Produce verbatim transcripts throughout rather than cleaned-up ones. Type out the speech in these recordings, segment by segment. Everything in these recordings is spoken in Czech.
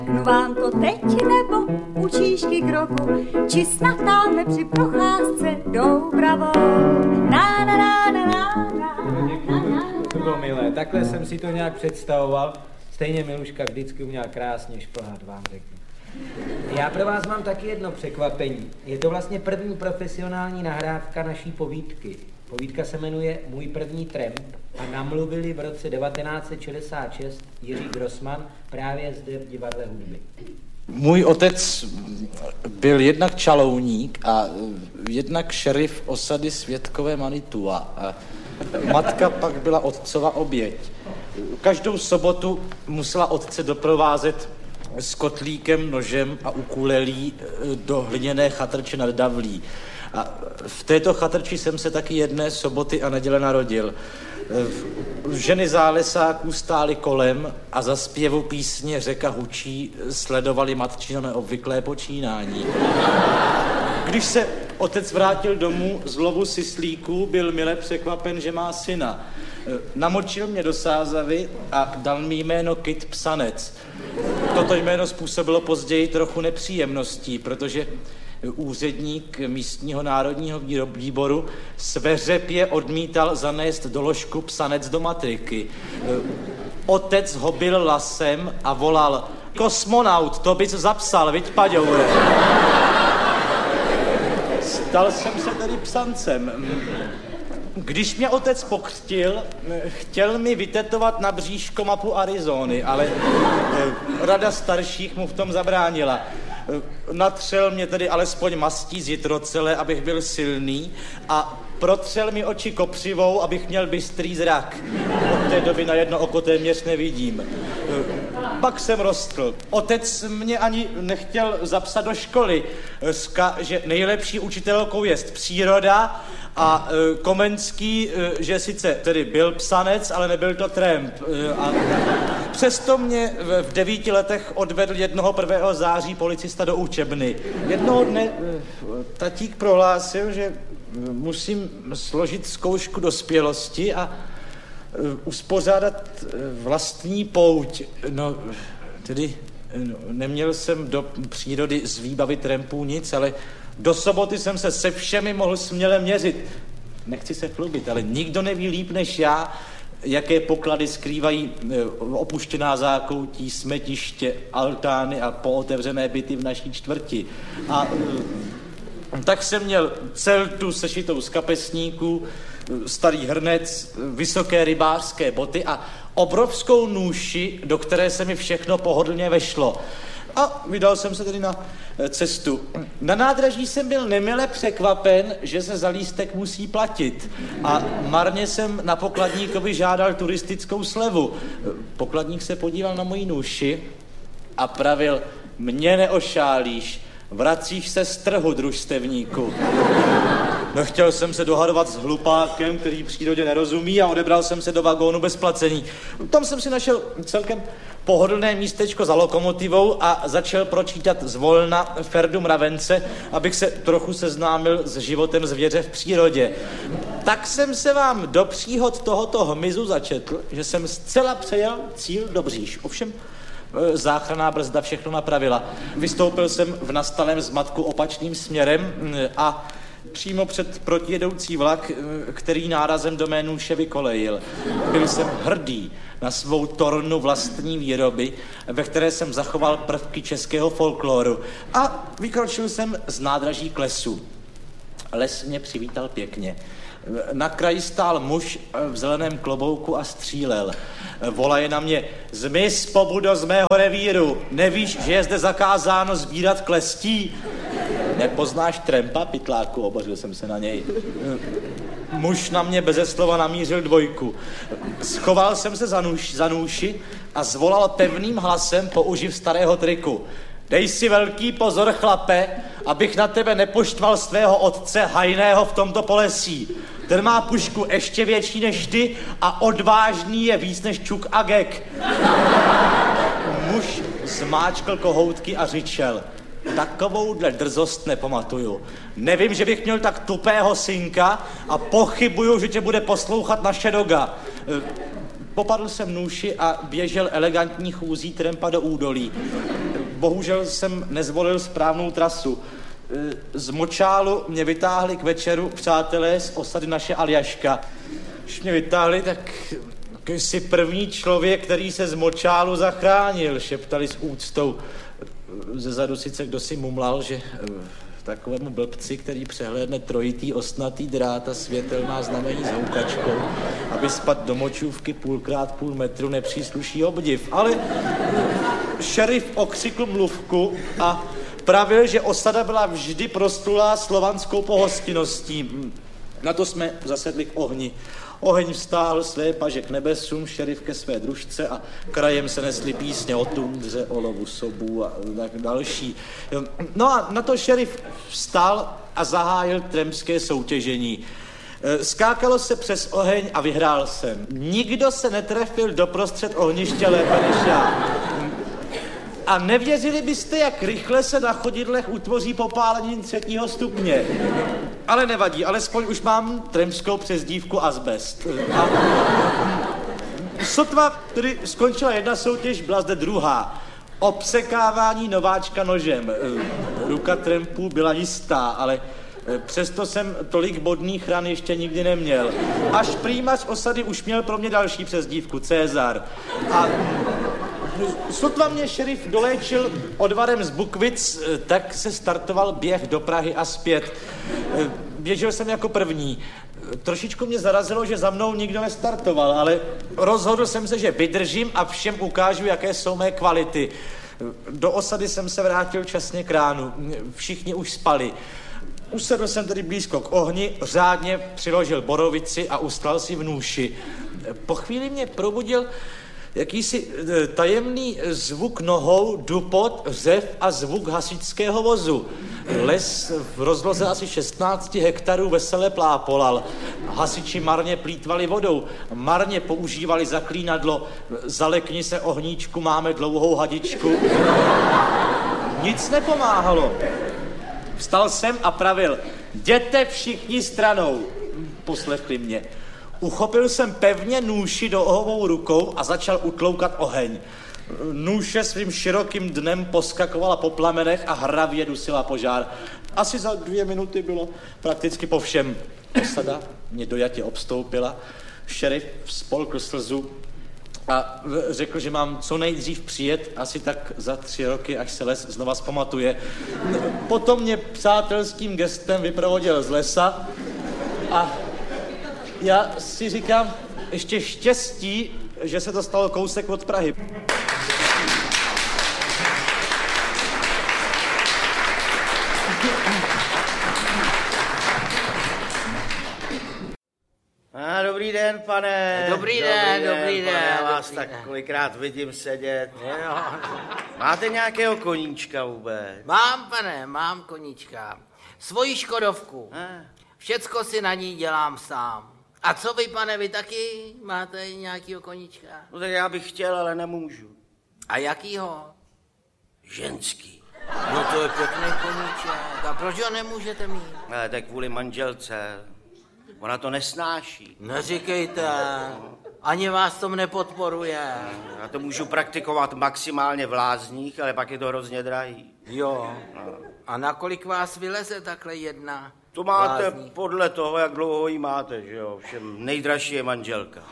Řeknu vám to teď nebo u číšky k roku, či snad tamhle při procházce Doubravou. Na, na, na, na, na, na, na. To bylo milé, takhle jsem si to nějak představoval. Stejně Miluška vždycky uměla krásně šplhat, vám řeknu. Já pro vás mám taky jedno překvapení. Je to vlastně první profesionální nahrávka naší povídky. Povídka se jmenuje Můj první tramp a namluvili v roce devatenáct set šedesát šest Jiří Grossman právě zde v Divadle hudby. Můj otec byl jednak čalouník a jednak šerif osady Světkové Manitua a matka pak byla otcova oběť. Každou sobotu musela otce doprovázet s kotlíkem, nožem a ukulelí do hliněné chatrče nad Davlí. A v této chatrči jsem se taky jedné soboty a neděle narodil. Ženy zálesáků stály kolem a za zpěvu písně Řeka hučí sledovali matčino neobvyklé počínání. Když se otec vrátil domů z lovu syslíků, byl mile překvapen, že má syna. Namočil mě do sázavy a dal mi jméno Kyt Psanec. Toto jméno způsobilo později trochu nepříjemností, protože úředník místního národního výboru sveřepě odmítal zanést doložku Psanec do matriky. Otec ho byl lasem a volal: Kosmonaut, to bys zapsal, viď, Paďoure? Stal jsem se tedy Psancem. Když mě otec pokřtil, chtěl mi vytetovat na bříško mapu Arizony, ale rada starších mu v tom zabránila. Natřel mě tedy alespoň mastí z jitrocele, abych byl silný, a protřel mi oči kopřivou, abych měl bystrý zrak. Od té doby na jedno oko téměř nevidím. Pak jsem rostl. Otec mě ani nechtěl zapsat do školy. Říká, že nejlepší učitelkou jest příroda a Komenský, že sice tedy byl psanec, ale nebyl to tramp. A přesto mě v devíti letech odvedl jednoho prvního září policista do učebny. Jednoho dne tatík prohlásil, že musím složit zkoušku dospělosti a uspořádat vlastní pouť. No, tedy no, neměl jsem do přírody z výbavy trampů nic, ale do soboty jsem se se všemi mohl směle měřit. Nechci se chlubit, ale nikdo neví líp než já, jaké poklady skrývají opuštěná zákoutí, smetiště, altány a pootevřené byty v naší čtvrti. A tak jsem měl celtu sešitou z kapesníků, starý hrnec, vysoké rybářské boty a obrovskou nůši, do které se mi všechno pohodlně vešlo. A vydal jsem se tedy na cestu. Na nádraží jsem byl nemile překvapen, že se za lístek musí platit. A marně jsem na pokladníkovi žádal turistickou slevu. Pokladník se podíval na moji nůši a pravil: mě neošálíš, vracíš se z trhu, družstevníku. Nechtěl jsem se dohadovat s hlupákem, který přírodě nerozumí, a odebral jsem se do vagónu bez placení. Tam jsem si našel celkem pohodlné místečko za lokomotivou a začal pročítat zvolna Ferdu Mravence, abych se trochu seznámil s životem zvěře v přírodě. Tak jsem se vám do příhod tohoto hmyzu začetl, že jsem zcela přejel cíl Dobříš. Ovšem záchranná brzda všechno napravila. Vystoupil jsem v nastalém zmatku opačným směrem a přímo před protijedoucí vlak, který nárazem do mé nůše vykolejil. Byl jsem hrdý na svou tornu vlastní výroby, ve které jsem zachoval prvky českého folkloru, a vykročil jsem z nádraží k lesu. Les mě přivítal pěkně. Na kraji stál muž v zeleném klobouku a střílel. Volaje na mě: zmiz, pobudo, z mého revíru, nevíš, že je zde zakázáno sbírat klestí? Nepoznáš trampa, pytláku, obořil jsem se na něj. Muž na mě beze slova namířil dvojku. Schoval jsem se za, nůž, za nůši a zvolal pevným hlasem, použiv starého triku: dej si velký pozor, chlape, abych na tebe nepoštval svého otce hajného v tomto polesí. Ten má pušku ještě větší než ty a odvážný je víc než Čuk a Gek. Muž zmáčkl kohoutky a řičel: takovouhle drzost nepamatuju. Nevím, že bych měl tak tupého synka a pochybuju, že tě bude poslouchat naše doga. Popadl jsem nůši a běžel elegantní chůzí trampa do údolí. bohužel jsem nezvolil správnou trasu. Z močálu mě vytáhli k večeru přátelé z osady Naše Aljaška. Když mě vytáhli, tak jsi první člověk, který se z močálu zachránil, šeptali s úctou. Zezadu sice kdo si mumlal, že takovému blbci, který přehlédne trojitý ostnatý drát a světelná znamení s houkačkou, aby spad do močůvky půlkrát půl metru, nepřísluší obdiv. Ale šerif okřikl mluvku a pravil, že osada byla vždy proslulá slovanskou pohostinností. Na to jsme zasedli k ohni. Oheň vstál své paže k nebesům, šerif ke své družce a krajem se nesly písně o tundře, o lovu sobů a tak další. No a na to šerif vstal a zahájil tremské soutěžení. Skákalo se přes oheň a vyhrál jsem. Nikdo se netrefil doprostřed ohniště lépe než já. A nevěřili byste, jak rychle se na chodidlech utvoří popálení třetího stupně. Ale nevadí, alespoň už mám tremskou přezdívku azbest. A sotva tedy skončila jedna soutěž, byla zde druhá. Obsekávání nováčka nožem. Ruka trempů byla jistá, ale přesto jsem tolik bodných ran ještě nikdy neměl. Až prýmař osady už měl pro mě další přezdívku, Cezar. A sotva mě šerif doléčil odvarem z Bukvic, tak se startoval běh do Prahy a zpět. Běžel jsem jako první. Trošičku mě zarazilo, že za mnou nikdo nestartoval, ale rozhodl jsem se, že vydržím a všem ukážu, jaké jsou mé kvality. Do osady jsem se vrátil časně k ránu. Všichni už spali. Usedl jsem tedy blízko k ohni, řádně přiložil borovici a ustal si v nůši. Po chvíli mě probudil jakýsi tajemný zvuk nohou, dupot, řev a zvuk hasičského vozu. Les v rozloze asi šestnáct hektarů vesele plápolal. Hasiči marně plýtvali vodou, marně používali zaklínadlo. Zalekni se ohníčku, máme dlouhou hadičku. Nic nepomáhalo. Vstal jsem a pravil, jděte všichni stranou. Poslechli mě. Uchopil jsem pevně nůši do ohovou rukou a začal utloukat oheň. Nůše svým širokým dnem poskakovala po plamenech a hravě dusila požár. Asi za dvě minuty bylo prakticky po všem. Osada mě dojatě obstoupila, šerif spolkl slzu a řekl, že mám co nejdřív přijet, asi tak za tři roky, až se les znova zpamatuje. Potom mě přátelským gestem vyprovodil z lesa a já si říkám, ještě štěstí, že se to stalo kousek od Prahy. A dobrý den, pane. Dobrý den, dobrý den. Pane, já vás dobrý tak den. kolikrát vidím sedět. Jo. Máte nějakého koníčka vůbec? Mám, pane, mám koníčka. Svoji škodovku. Eh. Všecko si na ní dělám sám. A co vy, pane, vy taky máte nějakýho koníčka? No tak já bych chtěl, ale nemůžu. A jakýho? Ženský. No to je pěkný koníček. A proč ho nemůžete mít? Ale tak kvůli manželce. Ona to nesnáší. Neříkejte. Ani vás tom nepodporuje. Já to můžu praktikovat maximálně v lázních, ale pak je to hrozně drahý. Jo. A nakolik vás vyleze takhle jedna? To máte Lázní? podle toho, jak dlouho jí máte, že jo? Všem nejdražší je manželka.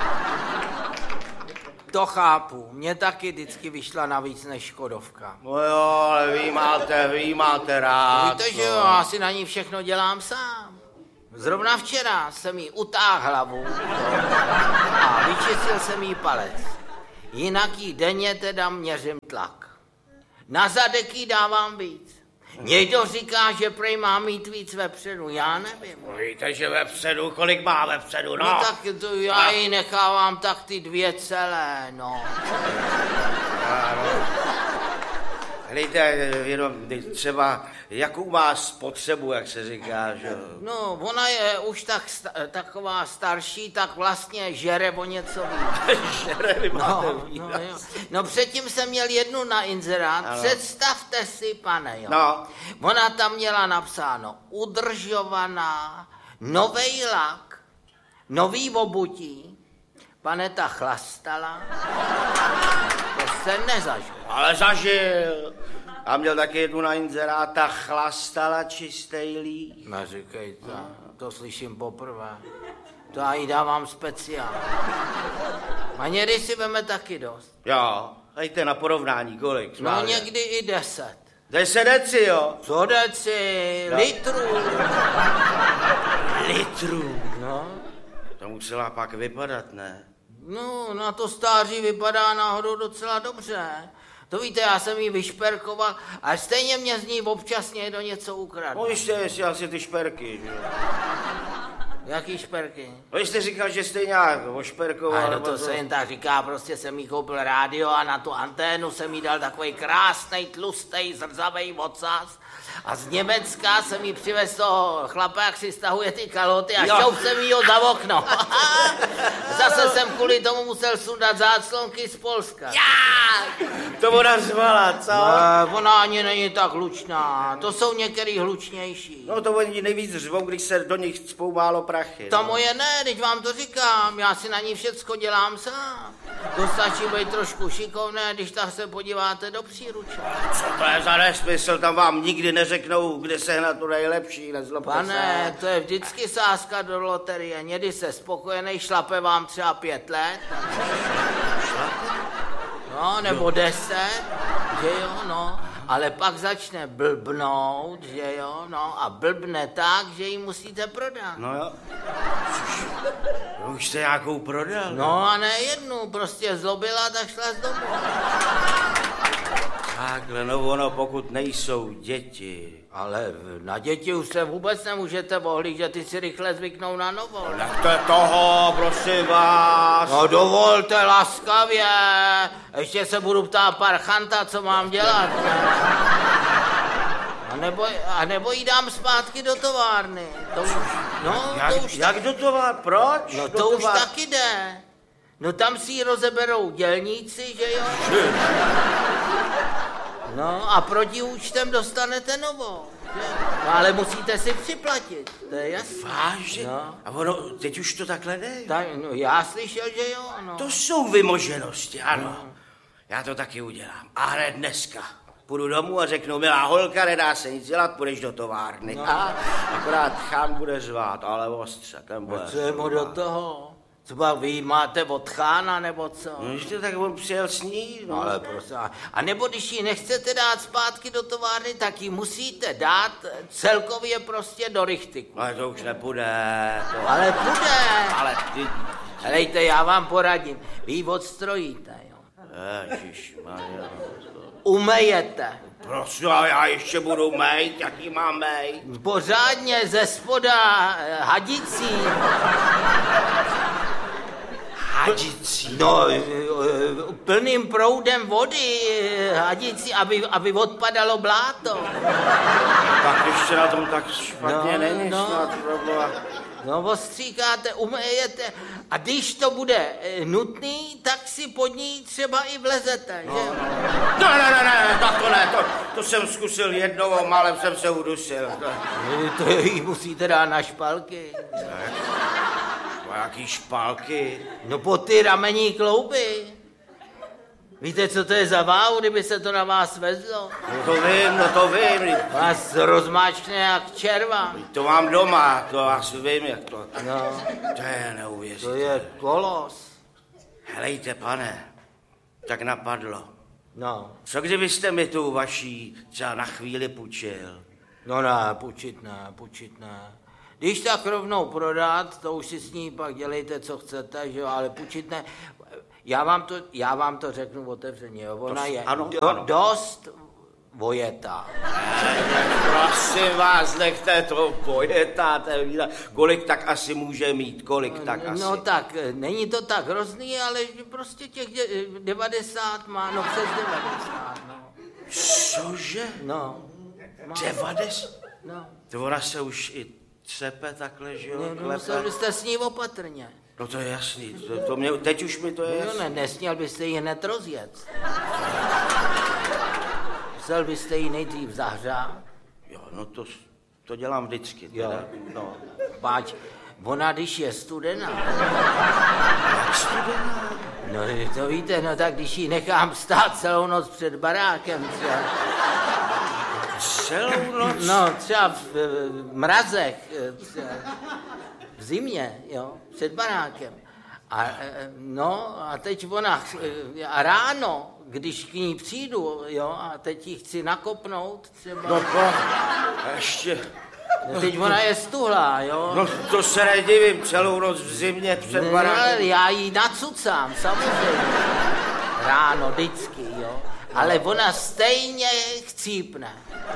To chápu. Mně taky vždycky vyšla navíc než škodovka. No jo, ale vy máte, vy máte rád. Víte, že no. jo, já si na ní všechno dělám sám. Zrovna včera jsem jí utáhl hlavu a vyčistil jsem jí palec. Jinak jí denně teda měřím tlak. Na zadek jí dávám víc. Někdo říká, že prej má mít víc vepředu, já nevím. Víte, že vepředu, kolik má vepředu, no? No tak to já jí nechávám tak ty dvě celé, no. Hlejte, jenom třeba, jakou má spotřebu, jak se říká, že? No, ona je už tak sta- taková starší, tak vlastně žere o něco víc. Žere, vy máte No, výraz. no, jo. No předtím jsem měl jednu na inzerát, Ano. představte si, pane, jo. No. Ona tam měla napsáno udržovaná, novej lak, nový obutí, pane, ta chlastala, to jsem nezažil. Ale zažil. A měl taky jednu na inzeráta, chlastala čistej líh. Neříkej to, to slyším poprvé. To já jí dávám speciál. A někdy si veme taky dost. Jo, dejte na porovnání, kolik? No někdy i deset. Deset deci, jo? Co deci? No. Litrů. Litrů? No. To musela pak vypadat, ne? No, na to stáří vypadá náhodou docela dobře. To víte, já jsem jí vyšperkoval, a stejně mě z ní občas někdo něco ukradl. No ještě, jestli asi ty šperky, že jo? Jaký šperky? No jste říkal, že jste nějak ošperkoval. Ale to se jen tak říká, prostě jsem jí koupil rádio a na tu anténu jsem jí dal takový krásnej, tlustej, zrzavej ocas. A z Německa jsem jí přivez toho chlapa, jak si stahuje ty kaloty a šťoup jsem jí ho za okno. Zase jsem kvůli tomu musel sundat záclonky z Polska. Já! To ona řvala, co? No, ona ani není tak hlučná, to jsou některý hlučnější. No to oni nejvíc řvou, když se do nich cpou málo prachy. To no. moje ne, teď vám to říkám, já si na ní všecko dělám sám. To stačí být trošku šikovné, když tak se podíváte do příruče. Co to je za nesmysl, tam vám nikdy neřeknou, kde sehnat to nejlepší, nezlobte se. Pane, to je vždycky sázka do loterie, někdy se spokojenej, šlape vám třeba pět let. No, nebo deset, že jo, no. Ale pak začne blbnout, že jo, no, a blbne tak, že ji musíte prodat. No jo. No, už jste nějakou prodal. No a ne jednu, prostě zlobila, tak šla z domu. Takhle, no ono, pokud nejsou děti. Ale na děti už se vůbec nemůžete ohlížet, ty si rychle zvyknou na novou. Tak to je toho, prosím vás. No dovolte laskavě, ještě se budu ptát parchanta, co mám dělat. A nebo, a nebo jí dám zpátky do továrny. To už, no, jak, to už jak do továrny? Proč? No do to už továr... taky jde. No tam si ji rozeberou dělníci, že jo? No a proti účtem dostanete novou. No ale musíte si připlatit, to je jasné. Vážně? No. A ono, teď už to takhle jde? Tak, no, já slyšel, že jo, no. To jsou vymoženosti, ano. No. Já to taky udělám. A hned dneska. Půjdu domů a řeknu, milá holka, nedá se nic dělat, půjdeš do továrny. No. A akorát chán bude řvát, ale ostře, ten bude. A co je mu do toho? Třeba vy máte od chána, nebo co? No, ještě tak on přijel s ní, no. Ale prosím, a nebo když ji nechcete dát zpátky do továrny, tak ji musíte dát celkově prostě do rychtyku. Ale to už nepůjde. To... Ale půjde. Ale ty... Helejte, já vám poradím, vy ji odstrojíte, jo. Ježišmarja. Umejete. Prosím, a já ještě budu mejt, jaký mám mejt? Pořádně ze spoda hadicí. Hadicí? No, plným proudem vody hadicí, aby, aby odpadalo bláto. Tak ještě na tom tak špatně No, není no. snad, proboha. No, ostříkáte, umejete a když to bude nutný, tak si pod ní třeba i vlezete, no, že? No, ne, ne, ne, tak to ne, to, to jsem zkusil jednou a málem jsem se udusil. To, To jí musíte dát na špalky. to jaký špalky? No pod ty ramení klouby. Víte, co to je za váhu, kdyby se to na vás vezlo? No to vím, no to vím. Vás rozmáčkne jak červa. To mám doma, to asi vím, jak to... No, To je to neuvěřitelné. je kolos. Helejte, pane, tak napadlo. No, Co kdybyste mi tu vaší třeba na chvíli půjčil? no ne, půjčit ne, půjčit ne. Když tak rovnou prodat, to už si s ní pak dělejte, co chcete, že jo, ale půjčit ne. Já vám to, já vám to řeknu otevřeně, jo, ona To s- je ano, do, ano. dost vojetá. Prosím vás, nechte to pojetá, kolik tak asi může mít, kolik tak asi. No tak, není to tak hrozný, ale prostě těch dě- devadesát má, no přes devadesát, no. Cože? No. Má, Devadesát? no. To ona se už i třepe takhle, že jo? No, no, klepe. musel byste s ní opatrně. No to je jasný, to, to mě, teď už mi to je No jasný. ne, nesměl byste ji hned rozjet. Musel byste ji nejdřív zahřát. Jo, no to, to dělám vždycky. Jo. Teda. No. Páč, ona když je studená. Jak studená? No to víte, no tak když ji nechám stát celou noc před barákem třeba. Celou noc? No, třeba v, v mrazech, třeba v zimě, jo, před barákem. A, no, a teď ona, a ráno, když k ní přijdu, jo, a teď ji chci nakopnout třeba. No to, ještě... No, teď ona je stuhlá, jo. No to se nedivím, celou noc v zimě před Ne, barákem. já ji nacucám, samozřejmě. Ráno, vždycky, jo. Ale ona stejně chcípne.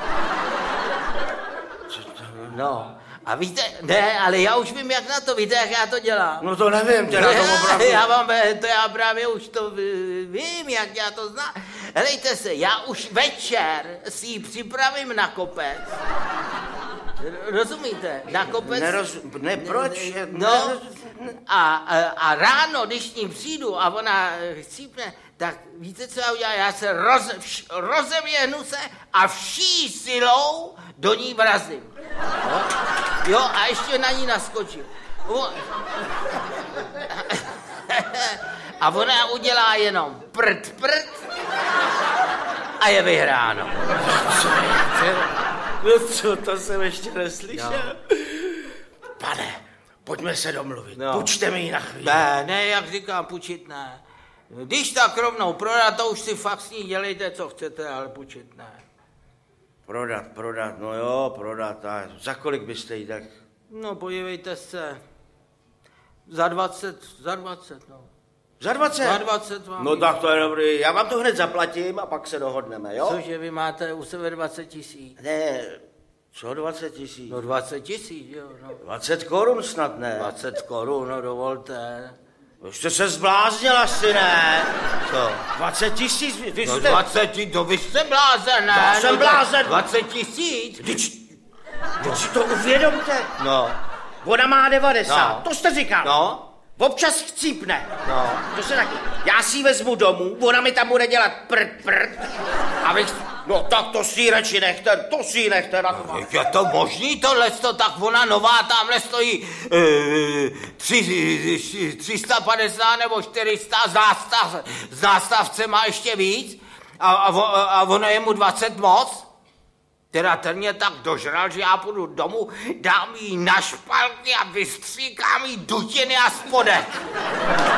No. A víte, ne, ale já už vím, jak na to, víte, jak já to dělám. No to nevím, teda to opravdu. Já vám, to já právě už to vím, jak já to znám. Helejte se, já už večer si ji připravím na kopec. Rozumíte? Na kopec. Neroz... Ne, proč? No, a, a, a ráno, když s ní přijdu a ona chcípne, tak víte, co já udělám? Já se roz, vš, rozevěhnu se a vší silou do ní vrazím. Jo? Jo, a ještě na ní naskočím. A ona udělá jenom prd, prd a je vyhráno. No co, to jsem ještě neslyšel. No. Pane, pojďme se domluvit. No. Půjčte mi ji na chvíli. Ne, ne, jak říkám, půjčit ne. Když tak rovnou prodat, to už si fakt s ní dělejte, co chcete, ale půjčit ne. Prodat, prodat, no jo, prodat. A za kolik byste jí tak? No, podívejte se. Za dvacet, za dvacet, no. Za dvacet? Za dvacet vám. No tak to je dobrý. Já vám to hned zaplatím a pak se dohodneme, jo? Cože vy máte u sebe dvacet tisíc? Ne, co dvacet tisíc? No dvacet tisíc, jo, no. dvacet korun snad ne. dvacet korun, no dovolte. Vy jste se zbláznil asi, ne? Co? dvacet tisíc, vy, vy No jste... dvacet tisíc, to vy jste blázen, ne? Já jsem no, blázen. dvacet tisíc? Vždyť, vždyť si to uvědomte. No. Ona má devadesát, No. to jste říkal. No. Občas chcípne. No. To se taky. Já si ji vezmu domů, ona mi tam bude dělat prd, prd. A vy... No tak to si ji radši nechte, to si ji nechte. Na to. Je to možný tohle, tak ona nová tamhle stojí e, tři, tři sta padesát nebo čtyři sta, z, nástav, z nástavce má ještě víc a, a, a ono je mu dvacet moc. Teda ten mě tak dožral, že já půjdu domů, dám jí na špalky a vystříkám jí dutiny a spodek.